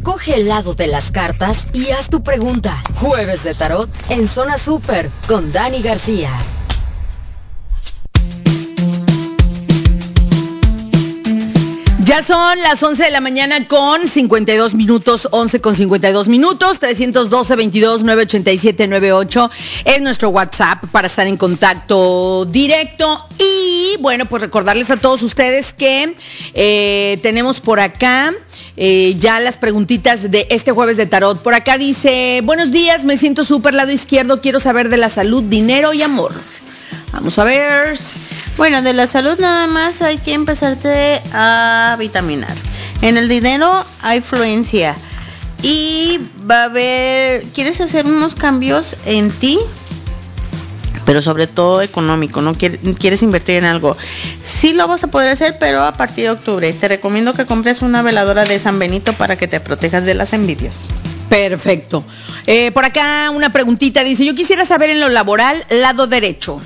Escoge el lado de las cartas y haz tu pregunta. Jueves de Tarot en Zona Super con Dani García. Ya son las 11 de la mañana con 52 minutos, 11 con 52 minutos, 312-22-987-98 es nuestro WhatsApp para estar en contacto directo. Y bueno, pues recordarles a todos ustedes que tenemos por acá ya las preguntitas de este jueves de tarot. Por acá dice, buenos días, me siento súper lado izquierdo, quiero saber de la salud, dinero y amor. Vamos a ver. Bueno, de la salud nada más hay que empezarte a vitaminar. En el dinero hay fluencia y va a haber, quieres hacer unos cambios en ti, pero sobre todo económico, ¿no? Quieres invertir en algo. Sí lo vas a poder hacer, pero a partir de octubre. Te recomiendo que compres una veladora de San Benito para que te protejas de las envidias. Perfecto. Por acá una preguntita, dice, yo quisiera saber en lo laboral, lado derecho.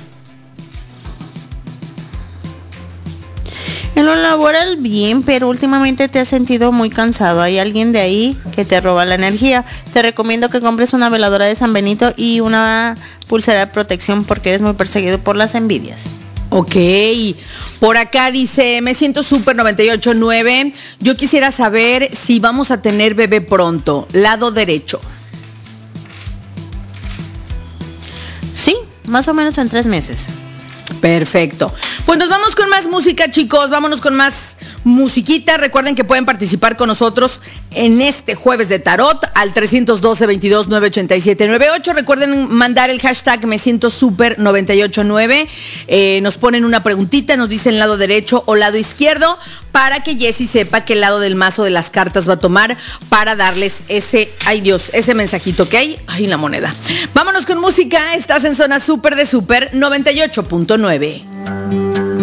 En lo laboral bien, pero últimamente te has sentido muy cansado. Hay alguien de ahí que te roba la energía. Te recomiendo que compres una veladora de San Benito y una pulsera de protección porque eres muy perseguido por las envidias. Ok, por acá dice, me siento súper 98.9. Yo quisiera saber si vamos a tener bebé pronto, lado derecho. Sí, más o menos en 3 meses. Perfecto. Pues nos vamos con más música, chicos. Vámonos con más musiquita. Recuerden que pueden participar con nosotros en este jueves de tarot al 312-22-987-98. Recuerden mandar el hashtag me siento super 989. Nos ponen una preguntita, nos dicen lado derecho o lado izquierdo para que Jessy sepa qué lado del mazo de las cartas va a tomar para darles ese, ay Dios, ese mensajito que hay. Ay, la moneda. Vámonos con música. Estás en Zona Super de Super 98.9.